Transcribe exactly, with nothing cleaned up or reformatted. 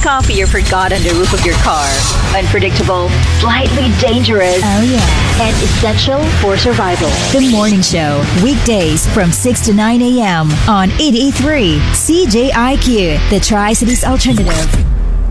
coffee you forgot on the roof of your car. Unpredictable, slightly dangerous, Oh, yeah. and essential for survival. The Morning Show, weekdays from six to nine a.m. on eighty-eight point three C J I Q, the Tri-Cities Alternative.